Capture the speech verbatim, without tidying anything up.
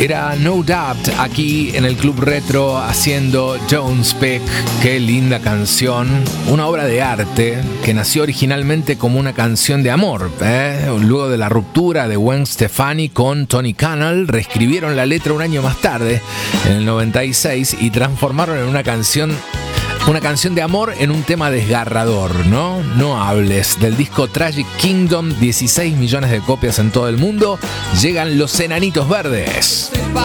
Era No Doubt aquí en el Club Retro haciendo Don't Speak. Qué linda canción, una obra de arte que nació originalmente como una canción de amor, ¿eh? Luego de la ruptura de Gwen Stefani con Tony Cannell, reescribieron la letra un año más tarde, en el noventa y seis, y transformaron en una canción Una canción de amor en un tema desgarrador, ¿no? No hables. Del disco Tragic Kingdom, dieciséis millones de copias en todo el mundo. Llegan los Enanitos Verdes. Sepa